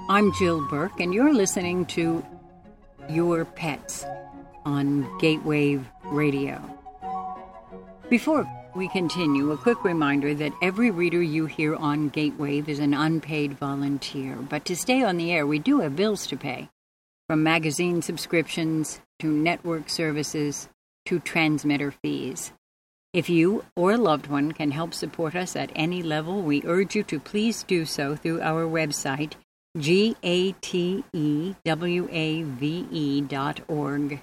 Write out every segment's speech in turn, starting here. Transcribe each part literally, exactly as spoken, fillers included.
I'm Jill Burke, and you're listening to Your Pets on Gatewave Radio. Before we continue, a quick reminder that every reader you hear on Gatewave is an unpaid volunteer. But to stay on the air, we do have bills to pay, from magazine subscriptions to network services to transmitter fees. If you or a loved one can help support us at any level, we urge you to please do so through our website, G A T E W A V E dot org.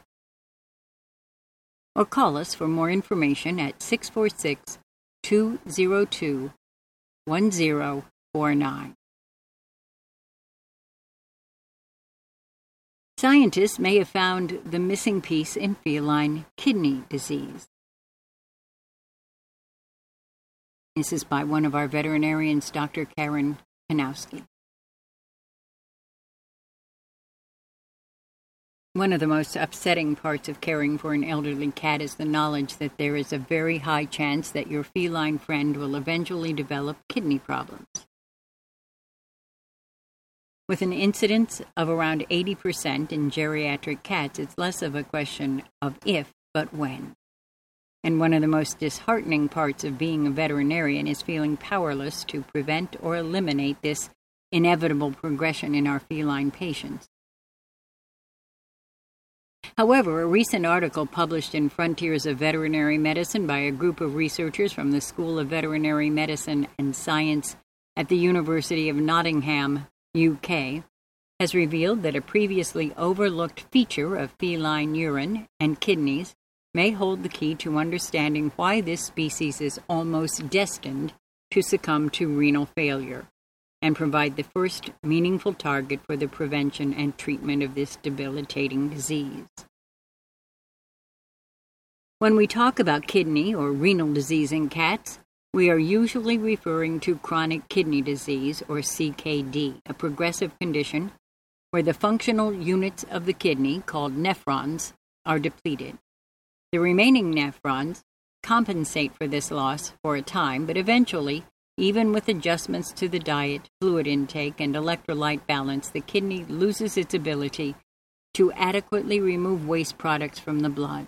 Or call us for more information at six four six, two zero two, one zero four nine. Scientists may have found the missing piece in feline kidney disease. This is by one of our veterinarians, Doctor Karen Kanowski. One of the most upsetting parts of caring for an elderly cat is the knowledge that there is a very high chance that your feline friend will eventually develop kidney problems. With an incidence of around eighty percent in geriatric cats, it's less of a question of if, but when. And one of the most disheartening parts of being a veterinarian is feeling powerless to prevent or eliminate this inevitable progression in our feline patients. However, a recent article published in Frontiers of Veterinary Medicine by a group of researchers from the School of Veterinary Medicine and Science at the University of Nottingham, U K, has revealed that a previously overlooked feature of feline urine and kidneys may hold the key to understanding why this species is almost destined to succumb to renal failure, and provide the first meaningful target for the prevention and treatment of this debilitating disease. When we talk about kidney or renal disease in cats, we are usually referring to chronic kidney disease, or C K D, a progressive condition where the functional units of the kidney, called nephrons, are depleted. The remaining nephrons compensate for this loss for a time, but eventually, even with adjustments to the diet, fluid intake, and electrolyte balance, the kidney loses its ability to adequately remove waste products from the blood.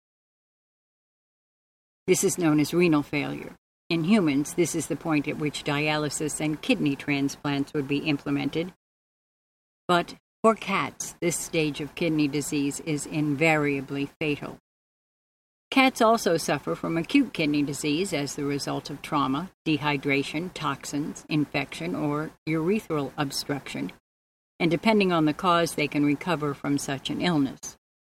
This is known as renal failure. In humans, this is the point at which dialysis and kidney transplants would be implemented. But for cats, this stage of kidney disease is invariably fatal. Cats also suffer from acute kidney disease as the result of trauma, dehydration, toxins, infection, or urethral obstruction, and depending on the cause, they can recover from such an illness.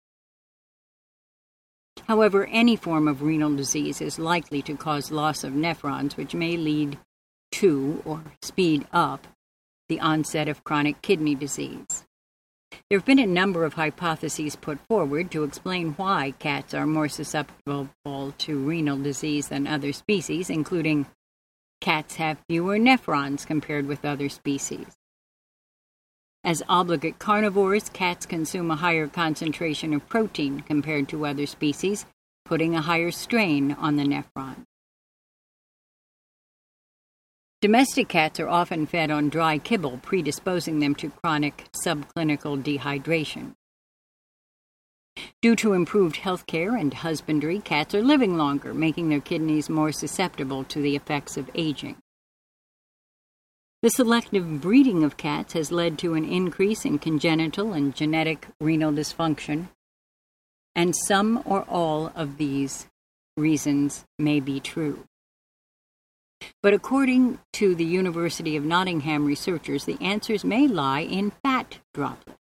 However, any form of renal disease is likely to cause loss of nephrons, which may lead to or speed up the onset of chronic kidney disease. There have been a number of hypotheses put forward to explain why cats are more susceptible to renal disease than other species, including cats have fewer nephrons compared with other species. As obligate carnivores, cats consume a higher concentration of protein compared to other species, putting a higher strain on the nephron. Domestic cats are often fed on dry kibble, predisposing them to chronic subclinical dehydration. Due to improved health care and husbandry, cats are living longer, making their kidneys more susceptible to the effects of aging. The selective breeding of cats has led to an increase in congenital and genetic renal dysfunction, and some or all of these reasons may be true. But according to the University of Nottingham researchers, the answers may lie in fat droplets.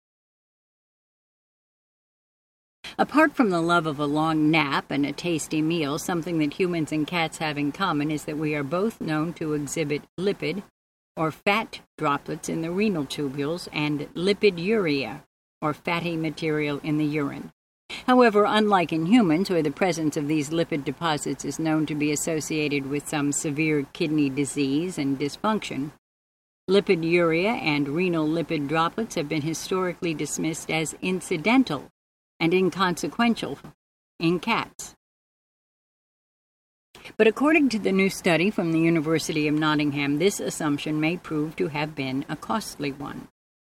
Apart from the love of a long nap and a tasty meal, something that humans and cats have in common is that we are both known to exhibit lipid or fat droplets in the renal tubules and lipiduria, or fatty material in the urine. However, unlike in humans, where the presence of these lipid deposits is known to be associated with some severe kidney disease and dysfunction, lipiduria and renal lipid droplets have been historically dismissed as incidental and inconsequential in cats. But according to the new study from the University of Nottingham, this assumption may prove to have been a costly one.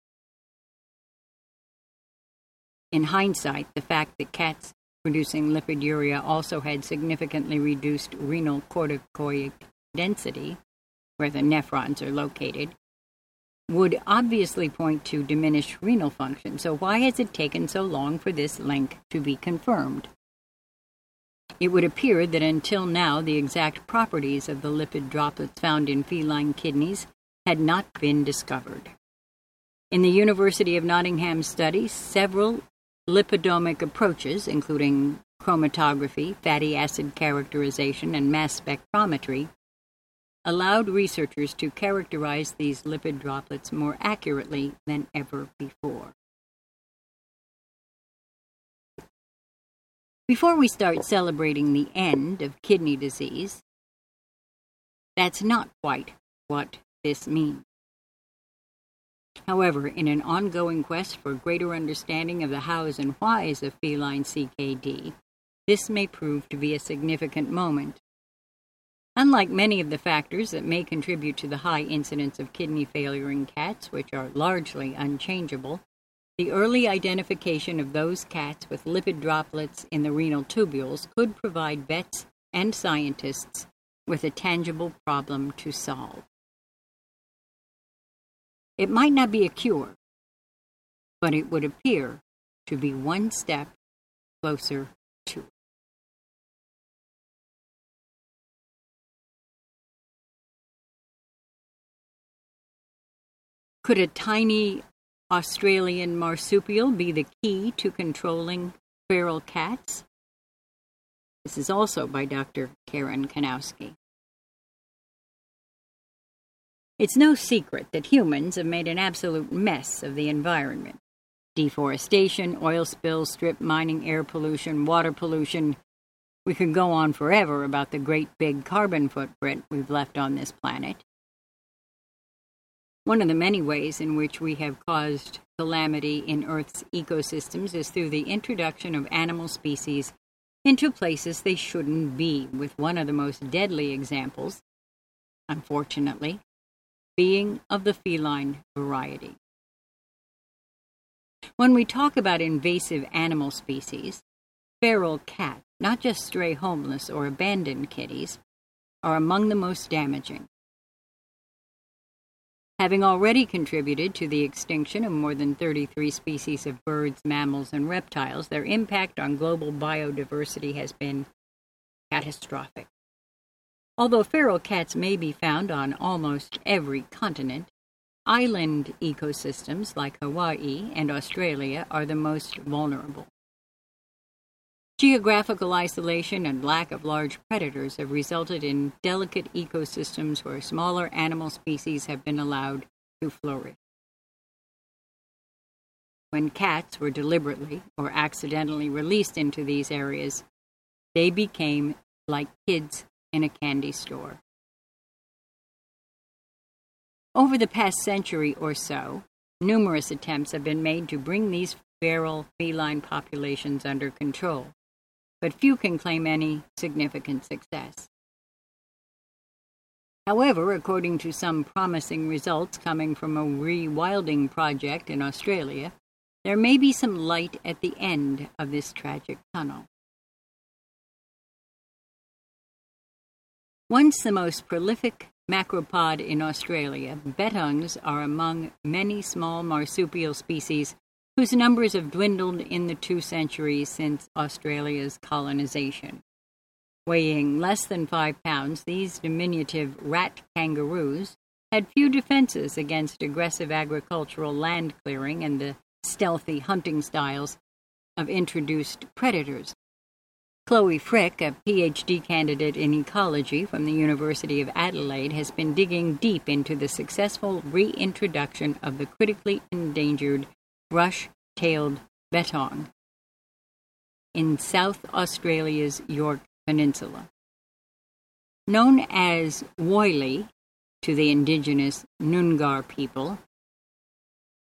In hindsight, the fact that cats producing lipiduria also had significantly reduced renal corticoid density, where the nephrons are located, would obviously point to diminished renal function. So why has it taken so long for this link to be confirmed? It would appear that until now the exact properties of the lipid droplets found in feline kidneys had not been discovered. In the University of Nottingham study, several lipidomic approaches, including chromatography, fatty acid characterization, and mass spectrometry, allowed researchers to characterize these lipid droplets more accurately than ever before. Before we start celebrating the end of kidney disease, that's not quite what this means. However, in an ongoing quest for greater understanding of the hows and whys of feline C K D, this may prove to be a significant moment. Unlike many of the factors that may contribute to the high incidence of kidney failure in cats, which are largely unchangeable, the early identification of those cats with lipid droplets in the renal tubules could provide vets and scientists with a tangible problem to solve. It might not be a cure, but it would appear to be one step closer to it. Could a tiny Australian marsupial be the key to controlling feral cats? This is also by Doctor Karen Kanowski. It's no secret that humans have made an absolute mess of the environment. Deforestation, oil spills, strip mining, air pollution, water pollution. We could go on forever about the great big carbon footprint we've left on this planet. One of the many ways in which we have caused calamity in Earth's ecosystems is through the introduction of animal species into places they shouldn't be, with one of the most deadly examples, unfortunately, being of the feline variety. When we talk about invasive animal species, feral cats, not just stray homeless or abandoned kitties, are among the most damaging. Having already contributed to the extinction of more than thirty-three species of birds, mammals, and reptiles, their impact on global biodiversity has been catastrophic. Although feral cats may be found on almost every continent, island ecosystems like Hawaii and Australia are the most vulnerable. Geographical isolation and lack of large predators have resulted in delicate ecosystems where smaller animal species have been allowed to flourish. When cats were deliberately or accidentally released into these areas, they became like kids in a candy store. Over the past century or so, numerous attempts have been made to bring these feral feline populations under control, but few can claim any significant success. However, according to some promising results coming from a rewilding project in Australia, there may be some light at the end of this tragic tunnel. Once the most prolific macropod in Australia, bettongs are among many small marsupial species whose numbers have dwindled in the two centuries since Australia's colonization. Weighing less than five pounds, these diminutive rat kangaroos had few defenses against aggressive agricultural land clearing and the stealthy hunting styles of introduced predators. Chloe Frick, a P H D candidate in ecology from the University of Adelaide, has been digging deep into the successful reintroduction of the critically endangered brush-tailed bettong in South Australia's York Peninsula. Known as woylie to the indigenous Noongar people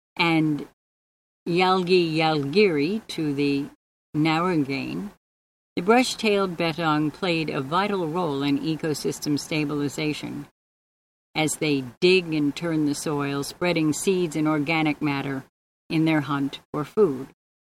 and Yalgi Yalgiri to the Narragain, The brush-tailed bettong played a vital role in ecosystem stabilization as they dig and turn the soil, spreading seeds and organic matter in their hunt for food.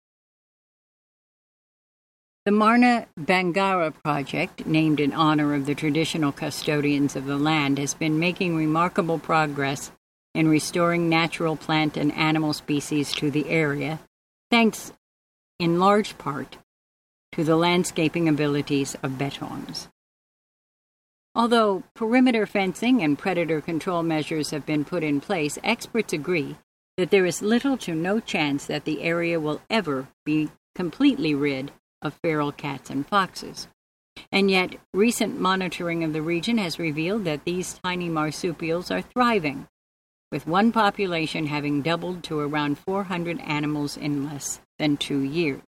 The Marna Bangara project, named in honor of the traditional custodians of the land, has been making remarkable progress in restoring natural plant and animal species to the area, thanks in large part to the landscaping abilities of bettongs. Although perimeter fencing and predator control measures have been put in place, experts agree that there is little to no chance that the area will ever be completely rid of feral cats and foxes. And yet, recent monitoring of the region has revealed that these tiny marsupials are thriving, with one population having doubled to around four hundred animals in less than two years.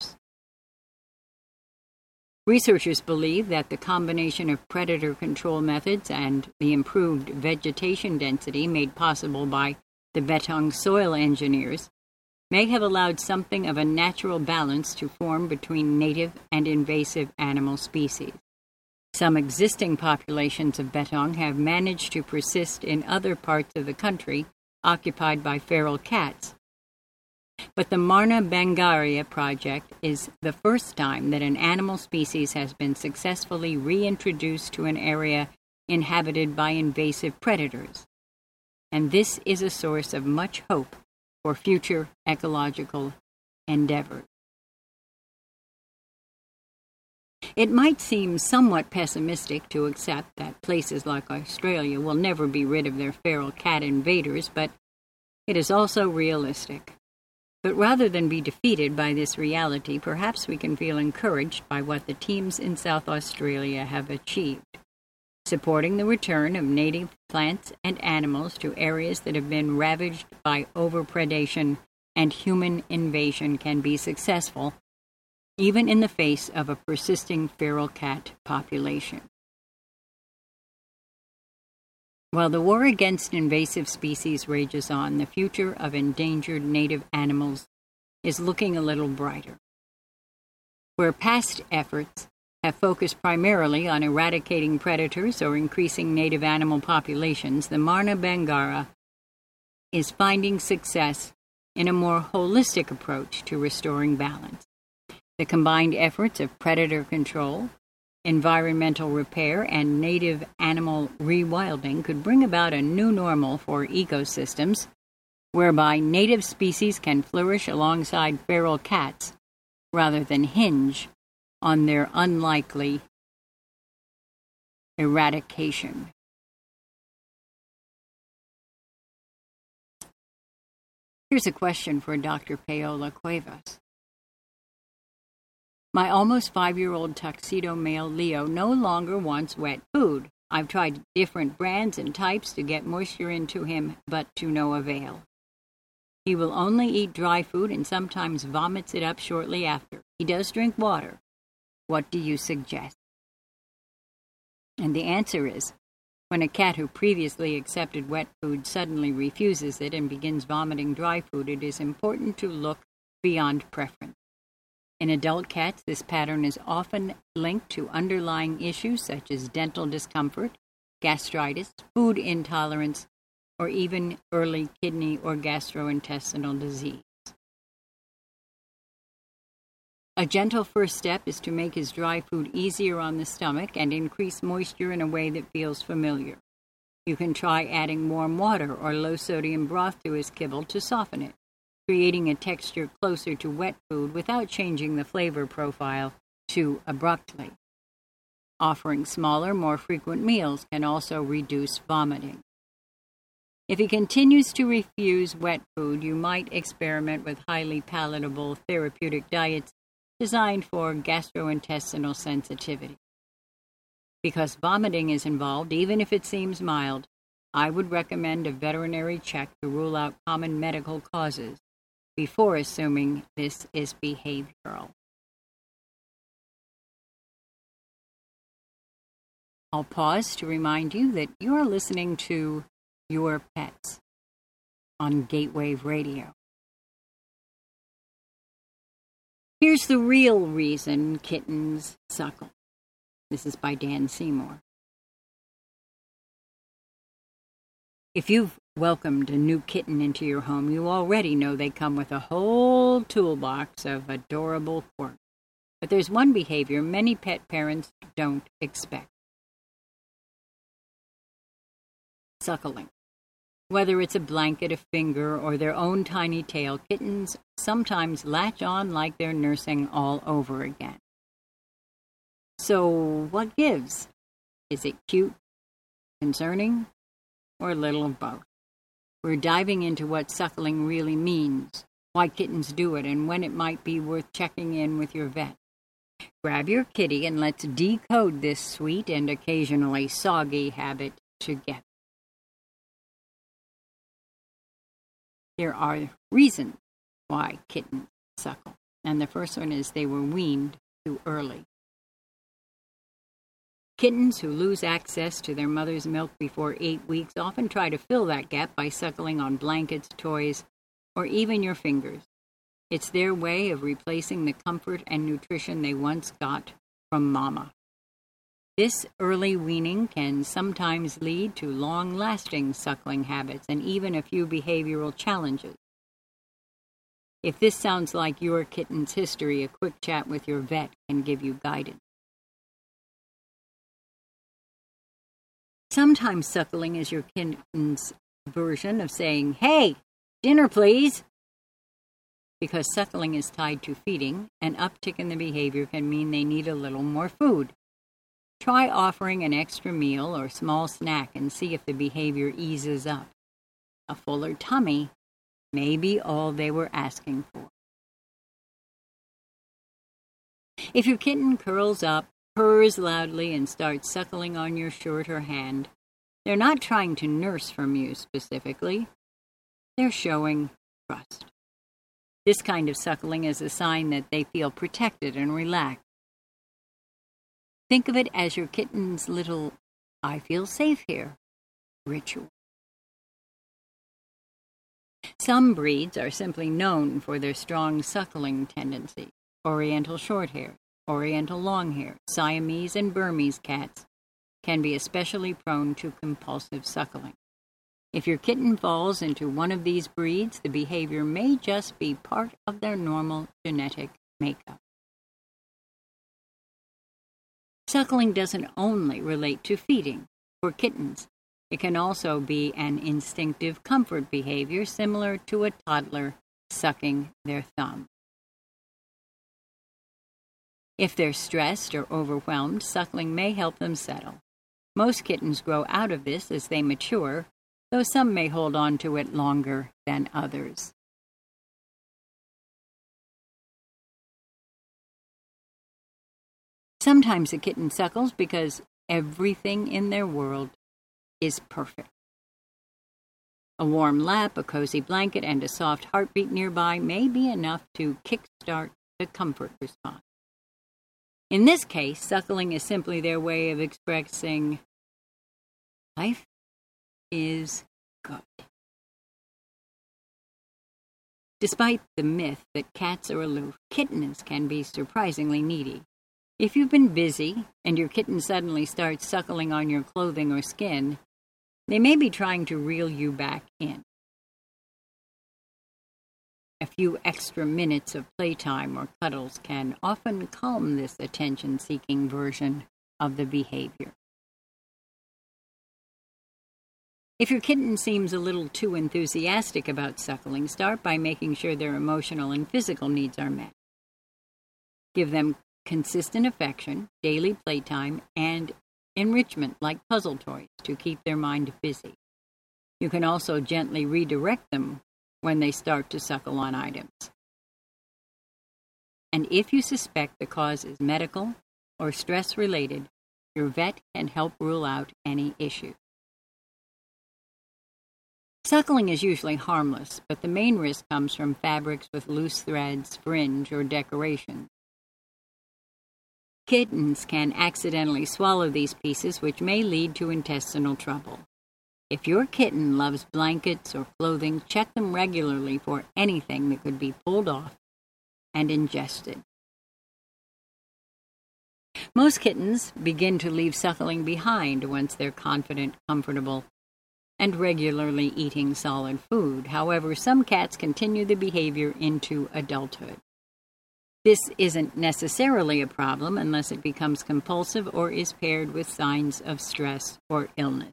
Researchers believe that the combination of predator control methods and the improved vegetation density made possible by the bettong soil engineers may have allowed something of a natural balance to form between native and invasive animal species. Some existing populations of bettong have managed to persist in other parts of the country occupied by feral cats. But the Marna Bangaria project is the first time that an animal species has been successfully reintroduced to an area inhabited by invasive predators. And this is a source of much hope for future ecological endeavors. It might seem somewhat pessimistic to accept that places like Australia will never be rid of their feral cat invaders, but it is also realistic. But rather than be defeated by this reality, perhaps we can feel encouraged by what the teams in South Australia have achieved, supporting the return of native plants and animals to areas that have been ravaged by overpredation and human invasion can be successful, even in the face of a persisting feral cat population. While the war against invasive species rages on, the future of endangered native animals is looking a little brighter. Where past efforts have focused primarily on eradicating predators or increasing native animal populations, the Marna Bangara is finding success in a more holistic approach to restoring balance. The combined efforts of predator control, environmental repair, and native animal rewilding could bring about a new normal for ecosystems, whereby native species can flourish alongside feral cats rather than hinge on their unlikely eradication. Here's a question for Doctor Paola Cuevas. My almost five-year-old tuxedo male Leo no longer wants wet food. I've tried different brands and types to get moisture into him, but to no avail. He will only eat dry food and sometimes vomits it up shortly after. He does drink water. What do you suggest? And the answer is, when a cat who previously accepted wet food suddenly refuses it and begins vomiting dry food, it is important to look beyond preference. In adult cats, this pattern is often linked to underlying issues such as dental discomfort, gastritis, food intolerance, or even early kidney or gastrointestinal disease. A gentle first step is to make his dry food easier on the stomach and increase moisture in a way that feels familiar. You can try adding warm water or low-sodium broth to his kibble to soften it, creating a texture closer to wet food without changing the flavor profile too abruptly. Offering smaller, more frequent meals can also reduce vomiting. If he continues to refuse wet food, you might experiment with highly palatable therapeutic diets designed for gastrointestinal sensitivity. Because vomiting is involved, even if it seems mild, I would recommend a veterinary check to rule out common medical causes before assuming this is behavioral. I'll pause to remind you that you are listening to Your Pets on Gatewave Radio. Here's the real reason kittens suckle. This is by Dan Seymour. If you've welcomed a new kitten into your home, you already know they come with a whole toolbox of adorable quirks. But there's one behavior many pet parents don't expect. Suckling. Whether it's a blanket, a finger, or their own tiny tail, kittens sometimes latch on like they're nursing all over again. So what gives? Is it cute, concerning, or a little of both? We're diving into what suckling really means, why kittens do it, and when it might be worth checking in with your vet. Grab your kitty and let's decode this sweet and occasionally soggy habit together. There are reasons why kittens suckle, and the first one is they were weaned too early. Kittens who lose access to their mother's milk before eight weeks often try to fill that gap by suckling on blankets, toys, or even your fingers. It's their way of replacing the comfort and nutrition they once got from mama. This early weaning can sometimes lead to long-lasting suckling habits and even a few behavioral challenges. If this sounds like your kitten's history, a quick chat with your vet can give you guidance. Sometimes suckling is your kitten's version of saying, "Hey, dinner please!" Because suckling is tied to feeding, an uptick in the behavior can mean they need a little more food. Try offering an extra meal or small snack and see if the behavior eases up. A fuller tummy may be all they were asking for. If your kitten curls up, purrs loudly, and starts suckling on your shirt or hand, they're not trying to nurse from you specifically. They're showing trust. This kind of suckling is a sign that they feel protected and relaxed. Think of it as your kitten's little "I feel safe here" ritual. Some breeds are simply known for their strong suckling tendency. Oriental Shorthair, Oriental Longhair, Siamese and Burmese cats can be especially prone to compulsive suckling. If your kitten falls into one of these breeds, the behavior may just be part of their normal genetic makeup. Suckling doesn't only relate to feeding. For kittens, it can also be an instinctive comfort behavior similar to a toddler sucking their thumb. If they're stressed or overwhelmed, suckling may help them settle. Most kittens grow out of this as they mature, though some may hold on to it longer than others. Sometimes a kitten suckles because everything in their world is perfect. A warm lap, a cozy blanket, and a soft heartbeat nearby may be enough to kickstart the comfort response. In this case, suckling is simply their way of expressing, "Life is good." Despite the myth that cats are aloof, kittens can be surprisingly needy. If you've been busy and your kitten suddenly starts suckling on your clothing or skin, they may be trying to reel you back in. A few extra minutes of playtime or cuddles can often calm this attention-seeking version of the behavior. If your kitten seems a little too enthusiastic about suckling, start by making sure their emotional and physical needs are met. Give them consistent affection, daily playtime, and enrichment like puzzle toys to keep their mind busy. You can also gently redirect them when they start to suckle on items. And if you suspect the cause is medical or stress-related, your vet can help rule out any issue. Suckling is usually harmless, but the main risk comes from fabrics with loose threads, fringe, or decoration. Kittens can accidentally swallow these pieces, which may lead to intestinal trouble. If your kitten loves blankets or clothing, check them regularly for anything that could be pulled off and ingested. Most kittens begin to leave suckling behind once they're confident, comfortable, and regularly eating solid food. However, some cats continue the behavior into adulthood. This isn't necessarily a problem unless it becomes compulsive or is paired with signs of stress or illness.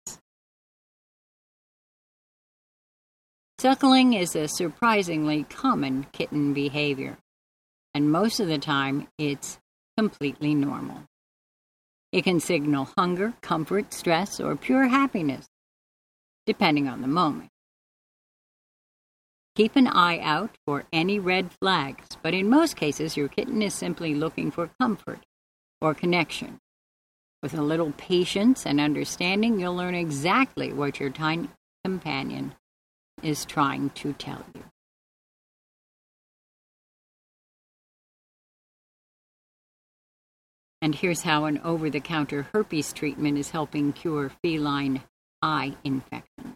Suckling is a surprisingly common kitten behavior, and most of the time it's completely normal. It can signal hunger, comfort, stress, or pure happiness, depending on the moment. Keep an eye out for any red flags, but in most cases your kitten is simply looking for comfort or connection. With a little patience and understanding, you'll learn exactly what your tiny companion is trying to tell you. And here's how an over-the-counter herpes treatment is helping cure feline eye infection.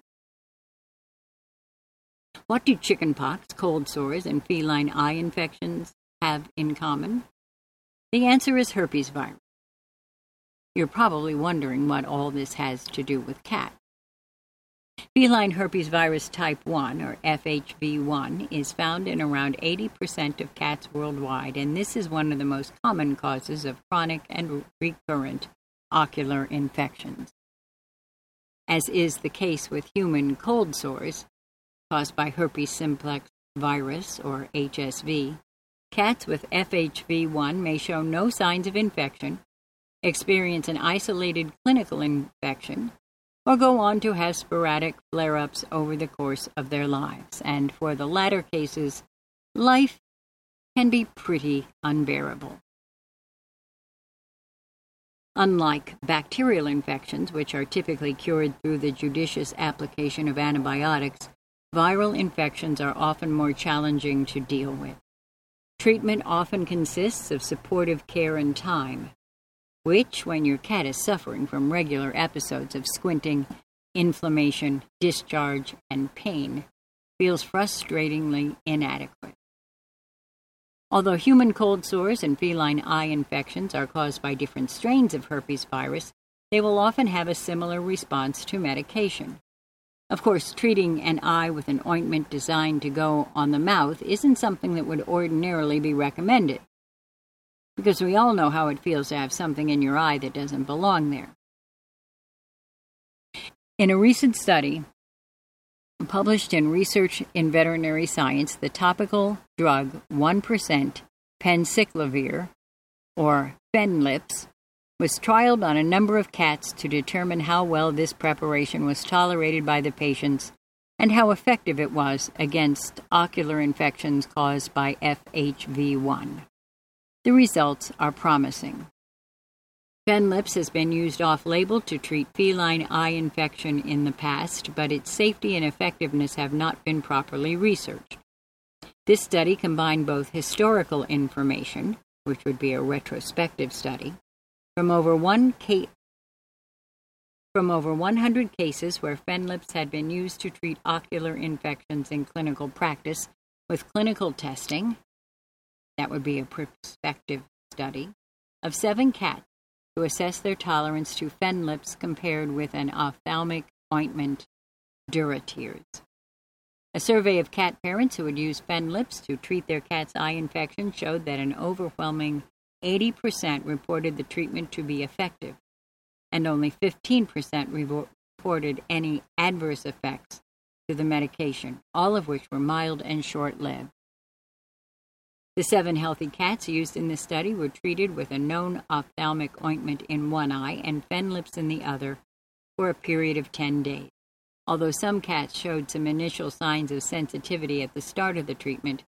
What do chickenpox, cold sores, and feline eye infections have in common? The answer is herpes virus. You're probably wondering what all this has to do with cats. Feline herpes virus type one, or F H V one, is found in around eighty percent of cats worldwide, and this is one of the most common causes of chronic and recurrent ocular infections. As is the case with human cold sores, caused by herpes simplex virus, or H S V, cats with F H V one may show no signs of infection, experience an isolated clinical infection, or go on to have sporadic flare-ups over the course of their lives. And for the latter cases, life can be pretty unbearable. Unlike bacterial infections, which are typically cured through the judicious application of antibiotics, viral infections are often more challenging to deal with. Treatment often consists of supportive care and time, which, when your cat is suffering from regular episodes of squinting, inflammation, discharge, and pain, feels frustratingly inadequate. Although human cold sores and feline eye infections are caused by different strains of herpes virus, they will often have a similar response to medication. Of course, treating an eye with an ointment designed to go on the mouth isn't something that would ordinarily be recommended, because we all know how it feels to have something in your eye that doesn't belong there. In a recent study published in Research in Veterinary Science, the topical drug one percent penciclovir, or Fenlips, was trialed on a number of cats to determine how well this preparation was tolerated by the patients and how effective it was against ocular infections caused by F H V one. The results are promising. Fenlips has been used off-label to treat feline eye infection in the past, but its safety and effectiveness have not been properly researched. This study combined both historical information, which would be a retrospective study, from over one ca- from over one hundred cases where Fenlips had been used to treat ocular infections in clinical practice, with clinical testing, that would be a prospective study, of seven cats to assess their tolerance to Fenlips compared with an ophthalmic ointment, Duratears. A survey of cat parents who had used Fenlips to treat their cat's eye infection showed that an overwhelming eighty percent reported the treatment to be effective, and only fifteen percent reported any adverse effects to the medication, all of which were mild and short-lived. The seven healthy cats used in this study were treated with a known ophthalmic ointment in one eye and Fenlips in the other for a period of ten days. Although some cats showed some initial signs of sensitivity at the start of the treatment,